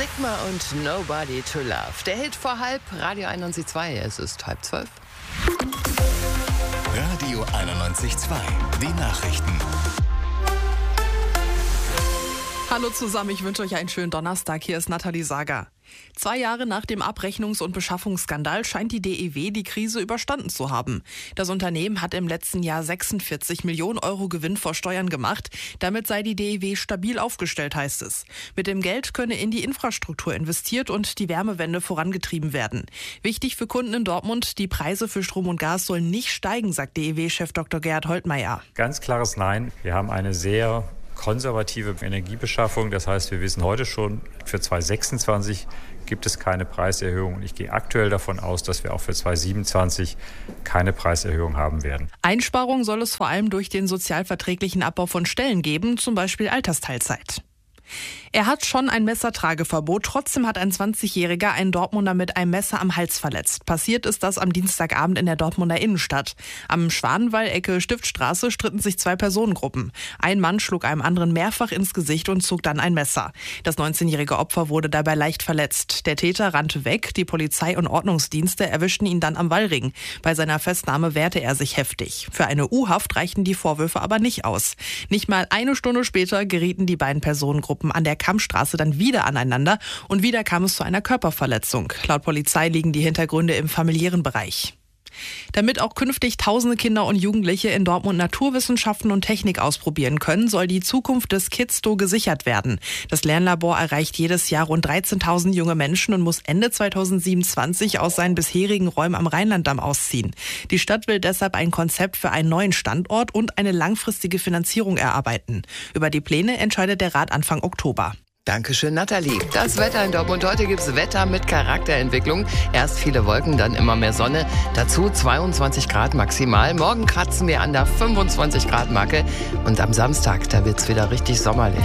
Sigma und Nobody to Love. Der Hit vor halb, Radio 91.2. Es ist 11:30. Radio 91.2, die Nachrichten. Hallo zusammen, ich wünsche euch einen schönen Donnerstag. Hier ist Nathalie Sager. 2 Jahre nach dem Abrechnungs- und Beschaffungsskandal scheint die DEW die Krise überstanden zu haben. Das Unternehmen hat im letzten Jahr 46 Millionen Euro Gewinn vor Steuern gemacht. Damit sei die DEW stabil aufgestellt, heißt es. Mit dem Geld könne in die Infrastruktur investiert und die Wärmewende vorangetrieben werden. Wichtig für Kunden in Dortmund, die Preise für Strom und Gas sollen nicht steigen, sagt DEW-Chef Dr. Gerhard Holtmeier. Ganz klares Nein. Wir haben eine sehr konservative Energiebeschaffung. Das heißt, wir wissen heute schon, für 2026 gibt es keine Preiserhöhung. Und ich gehe aktuell davon aus, dass wir auch für 2027 keine Preiserhöhung haben werden. Einsparungen soll es vor allem durch den sozialverträglichen Abbau von Stellen geben, zum Beispiel Altersteilzeit. Er hat schon ein Messertrageverbot, trotzdem hat ein 20-Jähriger einen Dortmunder mit einem Messer am Hals verletzt. Passiert ist das am Dienstagabend in der Dortmunder Innenstadt. Am Schwanenwall, Ecke Stiftstraße, stritten sich 2 Personengruppen. Ein Mann schlug einem anderen mehrfach ins Gesicht und zog dann ein Messer. Das 19-jährige Opfer wurde dabei leicht verletzt. Der Täter rannte weg, die Polizei und Ordnungsdienste erwischten ihn dann am Wallring. Bei seiner Festnahme wehrte er sich heftig. Für eine U-Haft reichten die Vorwürfe aber nicht aus. Nicht mal eine Stunde später gerieten die beiden Personengruppen an der Kammstraße dann wieder aneinander und wieder kam es zu einer Körperverletzung. Laut Polizei liegen die Hintergründe im familiären Bereich. Damit auch künftig tausende Kinder und Jugendliche in Dortmund Naturwissenschaften und Technik ausprobieren können, soll die Zukunft des Kids-Do gesichert werden. Das Lernlabor erreicht jedes Jahr rund 13.000 junge Menschen und muss Ende 2027 aus seinen bisherigen Räumen am Rheinlanddamm ausziehen. Die Stadt will deshalb ein Konzept für einen neuen Standort und eine langfristige Finanzierung erarbeiten. Über die Pläne entscheidet der Rat Anfang Oktober. Dankeschön, Nathalie. Das Wetter in Dortmund. Heute gibt es Wetter mit Charakterentwicklung. Erst viele Wolken, dann immer mehr Sonne. Dazu 22 Grad maximal. Morgen kratzen wir an der 25 Grad Marke. Und am Samstag, da wird es wieder richtig sommerlich.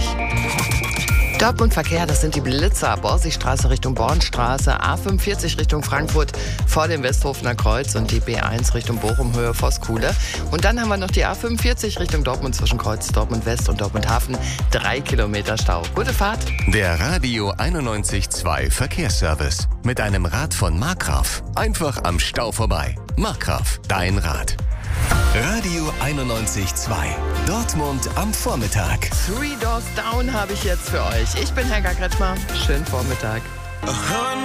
Dortmund Verkehr, das sind die Blitzer. Borsigstraße Richtung Bornstraße, A45 Richtung Frankfurt vor dem Westhofener Kreuz und die B1 Richtung Bochum Höhe Voskuhle. Und dann haben wir noch die A45 Richtung Dortmund zwischen Kreuz Dortmund West und Dortmund Hafen. 3 Kilometer Stau. Gute Fahrt. Der Radio 91.2 Verkehrsservice mit einem Rad von Markgraf. Einfach am Stau vorbei. Markgraf, dein Rad. Radio 91.2 Dortmund am Vormittag. 3 Doors Down habe ich jetzt für euch. Ich bin Helga Kretschmer. Schönen Vormittag.